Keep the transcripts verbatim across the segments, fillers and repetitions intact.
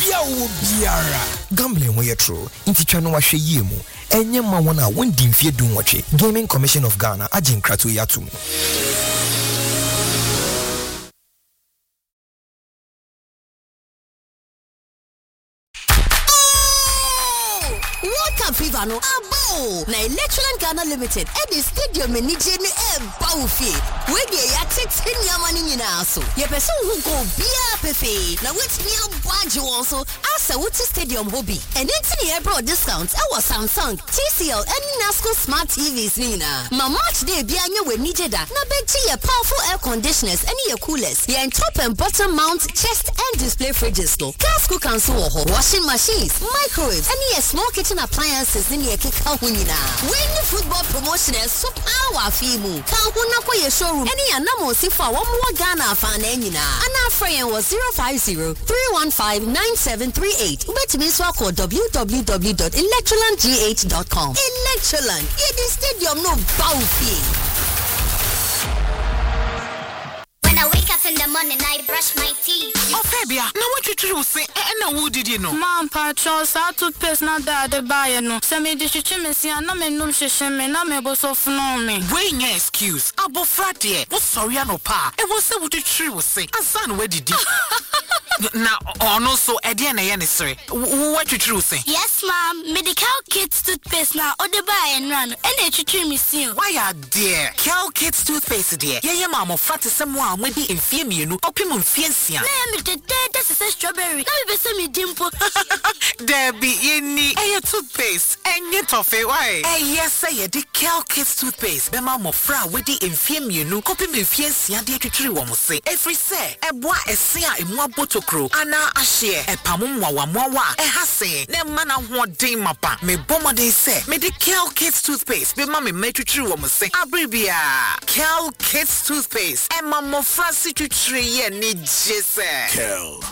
tia wo biara. Gambling wey true. Inti twa no wahwe yie mu. Enye ma wona wondi mfie dun woche. Gaming Commission of Ghana agin krato yatum. Fever no abo na Electroland Ghana Limited e the stadium ni je ni e bawfi we dey ya tete nyamani nyina so ye person who go bia pefe na wetimi abwaje won so asa wuti stadium hobby and enti ni e bro discount e was Samsung, T C L and Nasco smart T Vs nina ma match day bia nya we nije da na beti ye powerful air conditioners and ye coolers ye top and bottom mount chest and display fridges to gas cooker and so washing machines, microwaves and ye small kitchen appliances in ye kika hunina. Win football promotioners so power fimu. Kahuna kwa ye showroom any anamo sifa one more Ghana fan enina. Ana frayen was zero five zero three one five nine seven three eight. Bet me swap code w w w dot electroland g h dot com. Electroland, ye the stadium no bawfi. When I wake up in the morning, I brush my teeth. Oh, Fabia, now what you do say? And who did you know? Mom, Patros, I took pace not that the buyer no. Send me the chimney, and no man no shame, and I'm able to know me. Wait, no excuse. Abo Friday. What's sorry, I no pa. It was what the tree was saying. And son, where did you? Now, or no, so at the end, I sorry. What you true say? Yes, ma'am. Medical kids toothpaste now, or the buy and run. And they treat me soon. Why are dear? Cal kids toothpaste, dear. Yeah, yeah, mama, fat is someone with the infirm you know, opimum fiancia. Let me the dead, that's a strawberry. Let me be some dimple. There be any a toothpaste and yet of a why? Eh, yes, say the Cal kids toothpaste. The mama fra with the infirm you know, opimum fiancia, dear to tree one say. Every say, a boy a sea in one bottle crow. Ana a share a pamum wawa wawa. A hase, ne mana one day mapa. Me bomber they say, me the Cal kids toothpaste. Be mammy made to tree one say. Abribia Cal kids toothpaste. And mama Francis to tree and need Jesse. Cal.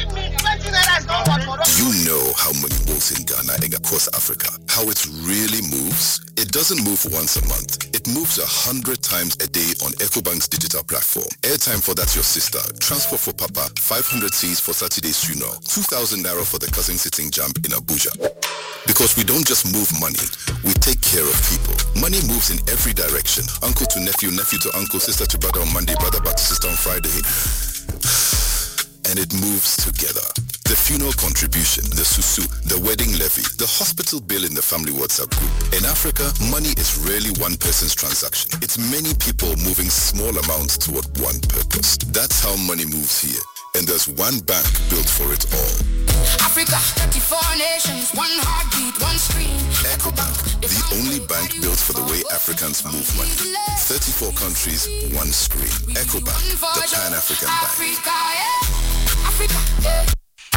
You know how money moves in Ghana and across Africa. How it really moves? It doesn't move once a month. It moves a hundred times a day on EcoBank's digital platform. Airtime for that's your sister. Transport for Papa. five hundred C's for Saturday's funeral. two thousand naira for the cousin sitting jump in Abuja. Because we don't just move money, we take care of people. Money moves in every direction. Uncle to nephew, nephew to uncle, sister to brother on Monday, brother back to sister on Friday. And it moves together. The funeral contribution, the susu, the wedding levy, the hospital bill in the family WhatsApp group. In Africa, money is rarely one person's transaction. It's many people moving small amounts toward one purpose. That's how money moves here. And there's one bank built for it all. Africa, thirty-four nations, one heartbeat, one screen. EcoBank, the only bank built for the way Africans move money. thirty-four countries, one screen. EcoBank, the Pan-African Bank. Africa, yeah. Africa, yeah.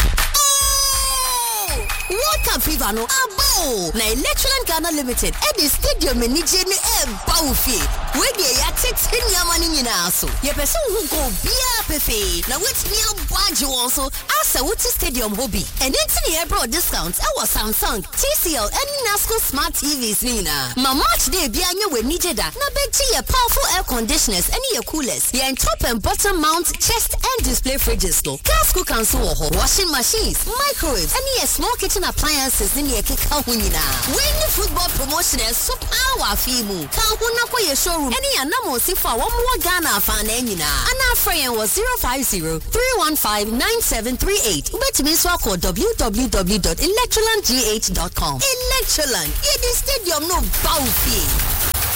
Water fever no abo na Electroland Ghana Limited e the stadium ni je ni e bawfi we dey ya tete nyamani nyina so ye person who go bia pefe na wetimi abwaje won so asa wuti stadium hobby and enti ni e bro discount e was Samsung, T C L and Nasco smart T Vs nina ma match day bia nya we nije da na beti ye powerful air conditioners and ye coolers ye top and bottom mount chest and display fridges to gas cooker and so washing machines, microwaves and ye small kitchen appliances in ye kika hunina. Win football promotioners so power fimu. Kahuna kwa ye showroom any anamo sifa one more Ghana fan enina. Ana frayen was zero five zero three one five nine seven three eight. Bet me swap code w w w dot electroland g h dot com. Electroland, ye the stadium no bawfi.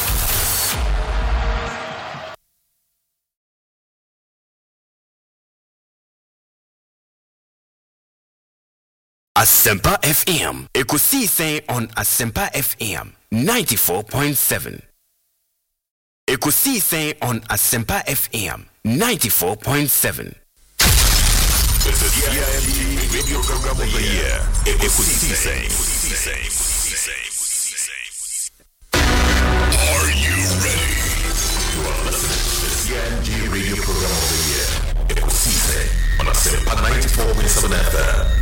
Asempa F M. Ekusi say on Asempa F M ninety-four point seven. Ekusi say on Asempa F M ninety-four point seven. It's the C I M B Radio Program of the Year. Ekusi say. Are you ready? You are listening to the C I M G Radio Program of the Year. Ekusi say on Asempa ninety-four point seven F M.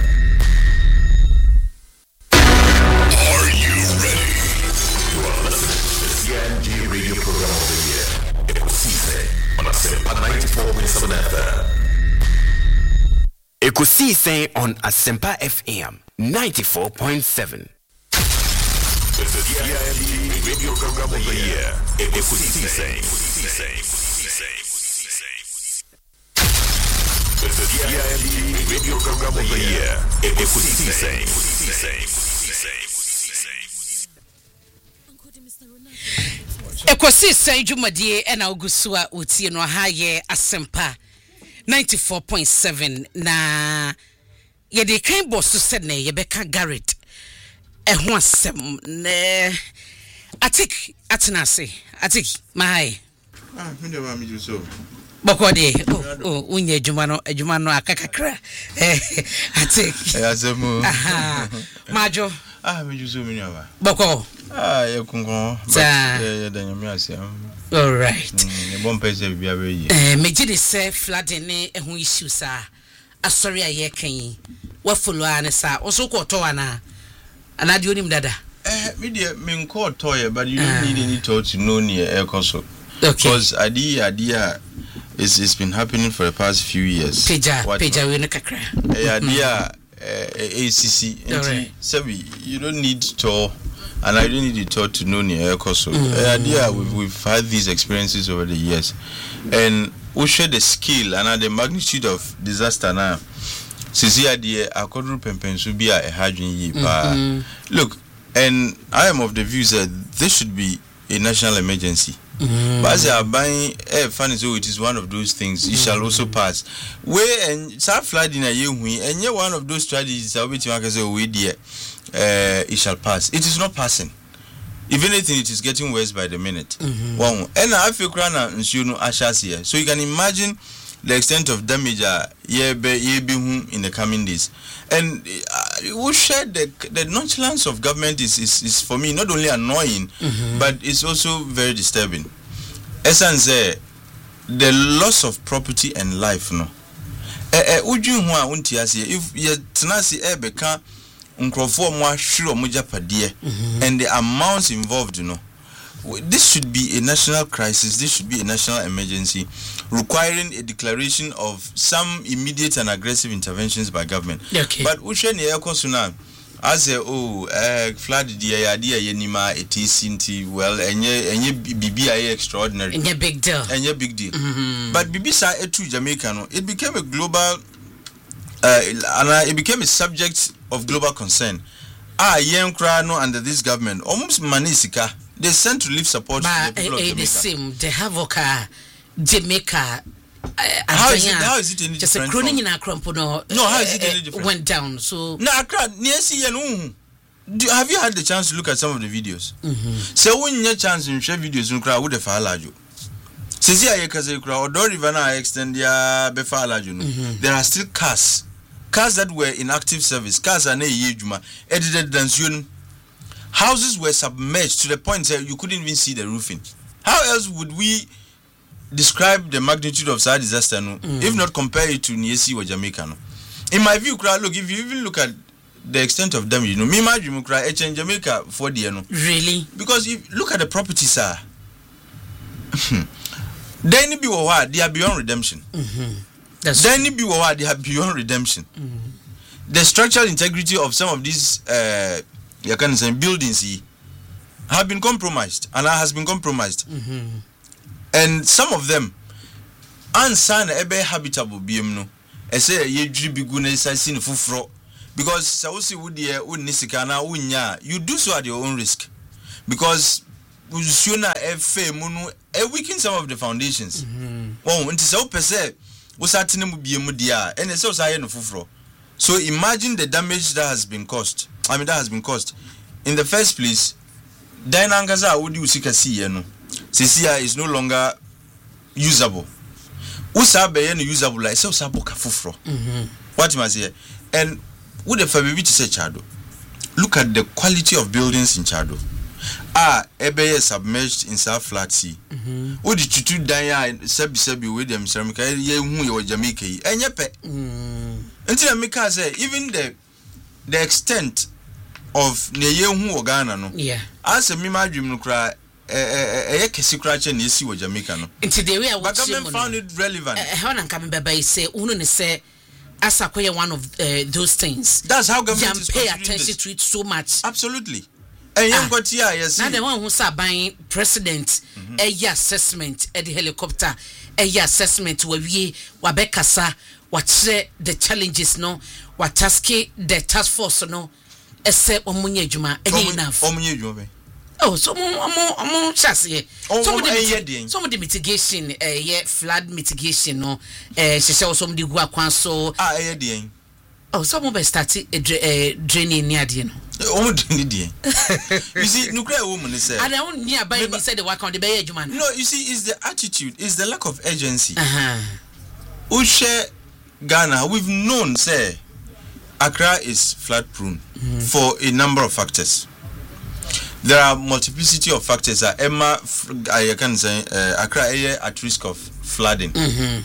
Are you ready? You are listening to the C I M G Radio Program of the Year. Ekusi say on Asempa ninety-four point seven F M. Ekosi say on Asempa F M ninety-four point seven. The C I M D Radio Program of the Year. Ekosi say. The C I M D Radio Program of the Year. Ekosi say. Ekosi say Jumadie and Augusua uti no haye Asempa ninety-four point seven na ye de kan boss said ne ye beka Garrett e ho asem ne atik atenase atik my ah me de ma me so bokode oh unye adwuma no adwuma no akakakra eh atik eh azemu aha majo ah me so me nyaba boko ah ye kunko ye da nyame asem all right ne bon pese bia be yi eh me gidi se flooding ne ehun issues a asori aye kan wa follow an sa oso ko to ana ana di onim dada eh me de me nko to ye but you don't need any to to know near ekoso because adi adi it's it's been happening for the past few years peja peja we no kakra eh adi A C C so you don't need to and I don't need to talk to know near ekoso eh adi we've we've had these experiences over the years and we share the skill and the magnitude of disaster now sisi adi akodru pempensu bia e hadwen yi pa look and I am of the view that this should be a national emergency. Mm. But as I buying eh funny so it is one of those things it mm. shall also pass. Where and start flooding a year and yet one of those strategies I will say we dear uh it shall pass. It is not passing. If anything, it is getting worse by the minute. Mm-hmm. One and I feel crana and you know ashas here. So you can imagine the extent of damage uh yeah be yeah be in the coming days. And uh, we share the the nonchalance of government is is, is for me not only annoying mm-hmm. but it's also very disturbing. Essence uh, the loss of property and life no. Eh eh uju hu a unti ase if ye tenase e beka nkrofo mo ahwere mo japade and the amounts involved you know. This should be a national crisis. This should be a national emergency requiring a declaration of some immediate and aggressive interventions by government. Okay. But we share near Kosuna as a oh uh, flood the idea yenima it is inti well and ye B B I extraordinary and a big deal and a big deal. Mm-hmm. But B B C I to Jamaica no, it became a global uh, and it became a subject of global concern. Ah, yen kra no under this government almost manisika. They sent relief support but to the people uh, of Jamaica. The same, they have a Jamaica. Uh, how is it? How is it any just different? Just a in Accra, no. No, how is it any different? Went down. So no, Accra. Do have you had the chance to look at some of the videos? Mm-hmm. So when you have chance to share videos, you crowd would have followed you. Since you are a crowd, or even I extend ya before you. There are still cars, cars that were in active service, cars are ne yejuma edited than houses were submerged to the point that you couldn't even see the roofing. How else would we describe the magnitude of such disaster, no? Mm. if not compare it to Niesi or Jamaica? No? In my view, look, if you even look at the extent of damage, you know, me imagine cry in Jamaica for the no. Really? Because if look at the properties, sir. Then be what they are beyond redemption. Mm-hmm. That's then be what they are beyond redemption. Mm-hmm. The structural integrity of some of these uh you can say buildings have been compromised and has been compromised. Mm-hmm. And some of them unsan ebe habitable biem no e say ye dri bigu na sasi no fufuro because sawusi wudi e wonni sika na wunya you do so at your own risk because usuona efe mu no e weaken some of the foundations. Mhm. Oh nti saw pese wo satene mu biem dia ene say say no fufuro. So imagine the damage that has been caused. I mean that has been caused. In the first place, Dainangaza would you see kasi no. Cecilia is no longer usable. Usabe no usable like so saboka fufro. Mhm. What must say? And would the fabi to say Chado. Look at the quality of buildings in Chado. Ah, ebe submerged in South Flat Sea. Mhm. Wo di tutu dan ya sebi sebi with them ceramica ye hu ye Jamaica yi. Enye pe. Mhm. Until America say even the the extent of ne ye hu Ghana no. Yeah. As a me madwim no kra eh eh eh kesi kra che na esi wo Jamaica no. Until the way I was government found it relevant. Eh how na come baba say unu ne say as a one of uh, those things. That's how government is pay attention this. to it so much. Absolutely. And young got here, yes. Now the one who's buying president mm-hmm. a year assessment at the helicopter, a year assessment where we wabekasa, what the challenges no, what task the task force no, except omunye juma enough. Omunye juma. Oh, so mo mo mo chassis. Some of the some of the mitigation, uh, yeah, flood mitigation, no, uh, she said some of the gua kwanso. Ah, eh, dear. Oh, some of us started a draining near the no. Oh, dear. You see, nuclear woman is said. I don't nearby. He said the work on the bay, man. No, you see, it's the attitude, it's the lack of urgency. Uh huh. Ushe Ghana, we've known, say, Accra is flood prone mm-hmm. for a number of factors. There are multiplicity of factors that Emma, I can say, uh, Accra is at risk of flooding. Mm-hmm.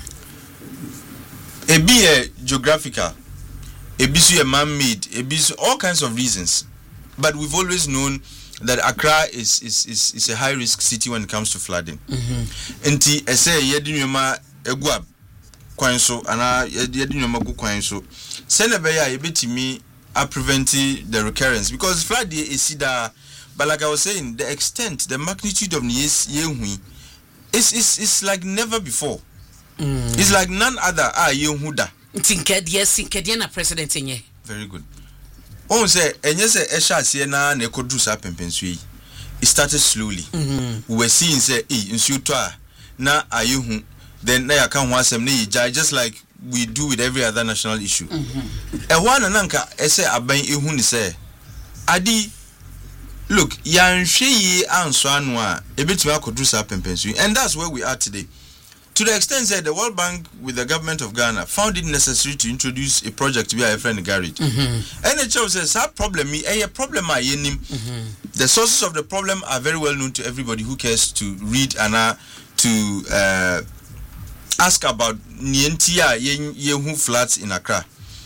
A be a geographical, a be a man-made, a be all kinds of reasons. But we've always known that Accra is is is, is a high-risk city when it comes to flooding. Enti ese yedinyoma egua kwanso ana yedinyoma gu kwanso. Sene be ya yebetimi a prevent the recurrence because flood is either. But like I was saying, the extent, the magnitude of Nies Yehui is is is like never before. Mm. It's like none other. Ah, Yehuda. Tinked yes, Tinkediana president in ye. Very good. Oh, say, and yes, Esha Siena Nekodrusa Pempensui. It started slowly. Mm-hmm. We were seeing, say, E, in Sutua, na Ayuhu, then Naya can want some need, just like we do with every other national issue. A one ananka, Esse Abain Ihuni say, Adi. Look, Yanshi and Swanwa, a bit to Kodrusa Pempensui, and that's where we are today. To the extent that the World Bank with the government of Ghana found it necessary to introduce a project to be a friend Garrett. Mm-hmm. And it shows us that problem, a problem I mm-hmm. The sources of the problem are very well known to everybody who cares to read and uh, to uh, ask about Nientia Yehu flats in Accra.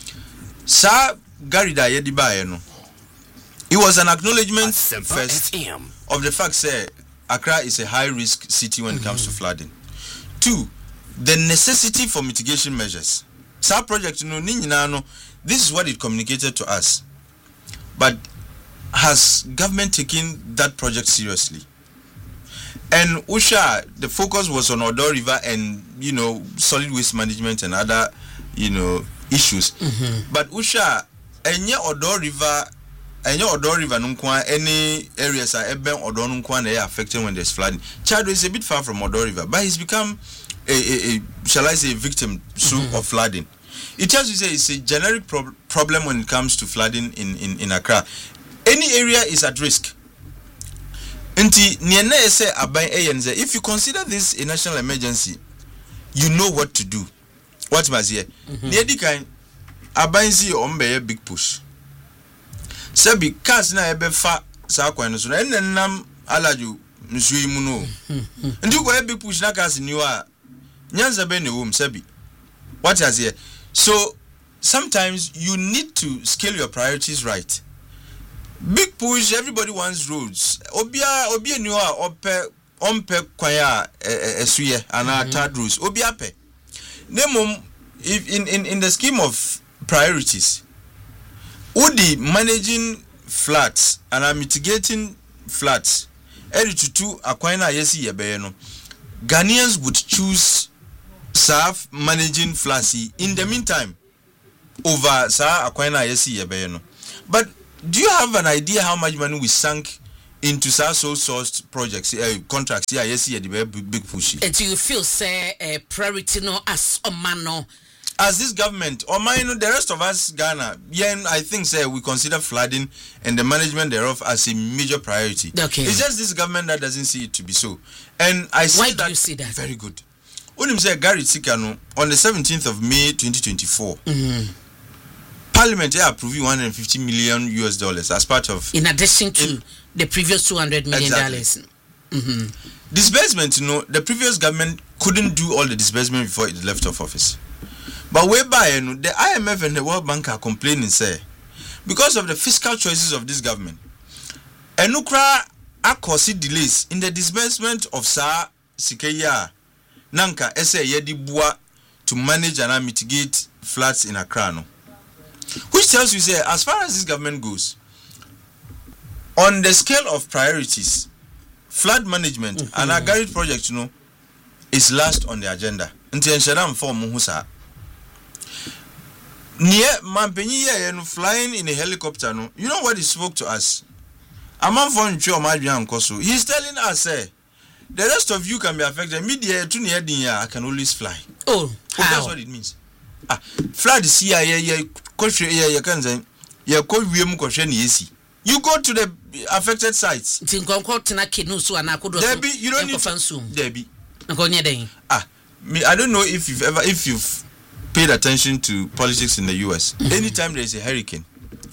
Sa Garrett Ayediba, no. It was an acknowledgement first of the fact that Accra is a high-risk city when it comes mm-hmm. to flooding. Two, the necessity for mitigation measures. Sa project, no, no, this is what it communicated to us. But has government taken that project seriously? And Usha, the focus was on Odo River and, you know, solid waste management and other, you know, issues. Mm-hmm. But Usha, enye Odo River, enye Odo River nunkwa, any areas are eben Odo nunkwa na affected when there's flooding. Chado is a bit far from Odo River, but he's become a, a, a shall I say, a victim so mm-hmm. of flooding. It tells you say it's a generic pro- problem when it comes to flooding in, in, in Accra. Any area is at risk. Nti niene ese aban ayenze. If you consider this a national emergency, you know what to do. What was here? Niedi kan aban si ombe a big push. Sabi cars na ebe fa sa kwan so na enenam alaju nsuyi mu no. Ndi ko e big push na cars ni wa nyanza be ne wom sabi. What is here? So sometimes you need to scale your priorities right. Big push, everybody wants roads. Obia obia niwa ope ompe kwaya esuye ana third roads. Obia pe. Nemum if in, in, in the scheme of priorities, Udi managing floods and mitigating floods, eri tutu akwaina yesi yebeyeno. Ghanaians would choose Saf managing floods in the meantime over sa akwaina yesi yebeyeno. But do you have an idea how much money we sank into so sourced projects, uh, contracts? Yeah, yes, yeah, the big, big push. And do you feel say a uh, priority no as a man no? As this government or mine, the rest of us, Ghana, yeah, I think say we consider flooding and the management thereof as a major priority. Okay. It's just this government that doesn't see it to be so. And I see Why that do you see that? Very good. Unim say Garrett Sikano on the seventeenth of May twenty twenty-four. Mm-hmm. Parliament yeah, approved one hundred fifty million U S dollars as part of. In addition to in, the previous two hundred million dollars. Exactly. Mm-hmm. Disbursement, you know, the previous government couldn't do all the disbursement before it left off office. But whereby, you know, the I M F and the World Bank are complaining, say, because of the fiscal choices of this government, Enukra are causing delays in the disbursement of Sa Sikeya Nanka Ese Yedi Bua to manage and mitigate floods in Accra, no? Which tells you, say, as far as this government goes, on the scale of priorities, flood management mm-hmm. and Agarit project, you know, is last on the agenda. Until Shadam for Muhusa. Near Mampeni flying in a helicopter, no, you know what he spoke to us? A man from Choma Koso. He's telling us, say, the rest of you can be affected. Media to near the year, I can always fly. Oh, how? That's what it means. Ah, flood is here, yeah, yeah, coach, yeah, you can say, yeah, coach, we am question easy. You go to the affected sites. Debbie, you don't need to. Debbie. Ah, me, I don't know if you've ever, if you've paid attention to politics in the U S. Mm-hmm. Anytime there is a hurricane,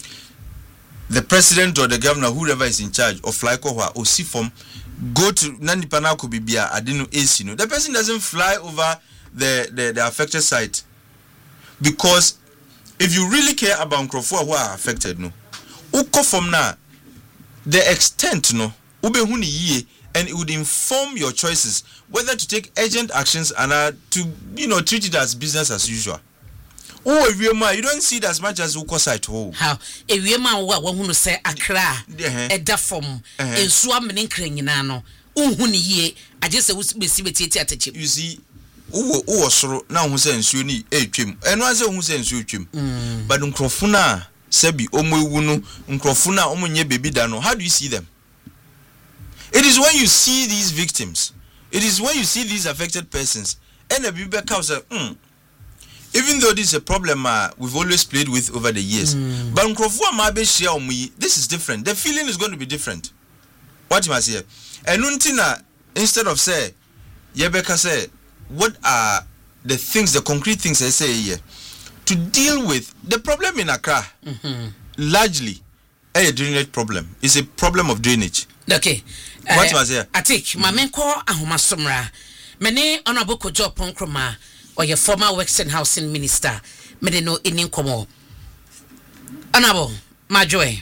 the president or the governor, whoever is in charge of Flyco or Sifom, go to Nandi Panako Bibia, I didn't know A C. The person doesn't fly over the, the, the affected site. Because if you really care about Nkrofo who are affected, no, uko from now, the extent, no, ube huni ye, and it would inform your choices whether to take urgent actions and uh, to, you know, treat it as business as usual. Oh, if you don't see it as much as uko site. Oh, how if you ma wa wahunu say Accra, a dafom, in swam and increninano, uhuni ye, I just say see it. You see. Who was now who sends you need a trim, and was who sends you trim. But Nkrofuna, Sebi, Omo Wunu, Nkrofuna, Omonye baby dano. How do you see them? It is when you see these victims, it is when you see these affected persons, and the people cows say, hmm, even though this is a problem uh, we've always played with over the years, mm. but Nkrofuna Mabe share omu, this is different. The feeling is going to be different. What you must hear. And Nuntina, instead of say, Yebeka say, what are the things, the concrete things I say here to deal with the problem in Accra? Mm-hmm. Largely, a drainage problem. It's a problem of drainage. Okay. What uh, was here? I take my men call Ahuma Sumra. Many honorable Kojo Ponkroma or your former Works and Housing Minister. Many no in Incomo. Honorable Majoy.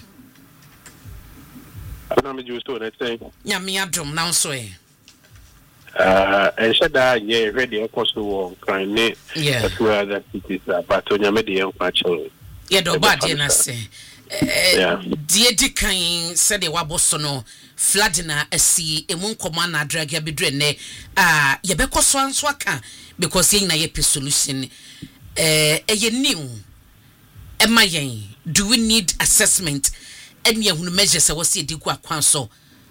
I'm a Jew, so let's say. Yamiadrum now so. Uh, and said that yeah, ready a cost of crime, yeah, as well that it is a Batonia Medium actually. Yeah, do bad, I say. Yeah, dear Dickin said the Wabosono, Fladina, a sea, a moon command, drag your bedrene, ah, Yabeko Swan Swaka, because in a epi solution, eh, a ye new. Am I do we need assessment? And ye who measures I was see Digua Quanso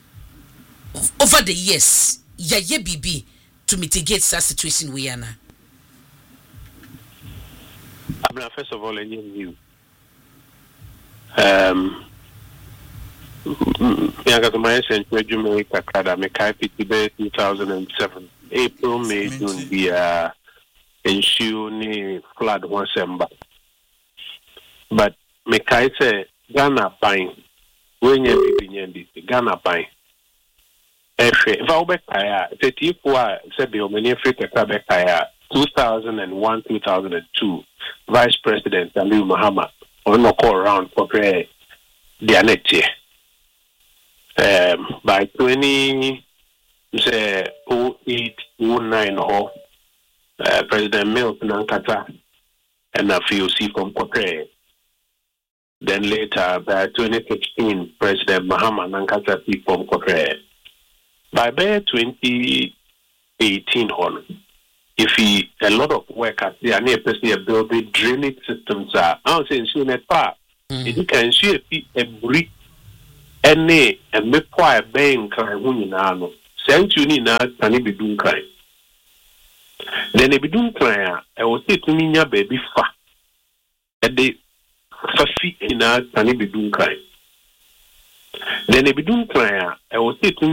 over the years. Ya ye bibi to mitigate that situation we are now. I mean, first of all, I knew. Um, I got my essence where you make a card. I make two thousand seven. April, May, June, be a ensure flood once ember. But make I say, Ghana pine. When you're being Ghana pine. Efe, Vaubekaya, the Tipua, Sebio, many Africa Kabekaya, two thousand one, two thousand two, Vice President Aliu Muhammad, on no call around for the Aneti. Um, by twenty oh eight, oh nine, uh, President Milton Nankata, and a few see from Kokre. Then later, by twenty sixteen, President Muhammad Nankata see from Kokre. By twenty eighteen on, if he a lot of work at the near person building drainage systems are I'll say soon at part. If you can see a brick any a mepoa a bang cry winano, send you need not can be doing crime. Then a be doing crime, I will say to me, baby fa at the fafi in our can be doing crime. Then a be doing crime, I will say to me.